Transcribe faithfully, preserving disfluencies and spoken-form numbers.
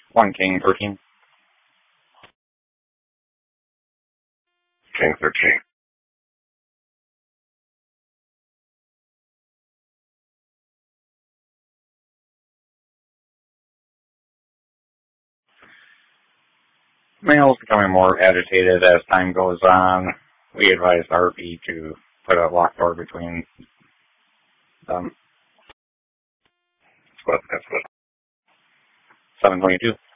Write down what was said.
One king, thirteen. King, thirteen. Male's becoming more agitated as time goes on. We advised R P to put a locked door between them. What? That's what. seven twenty-two.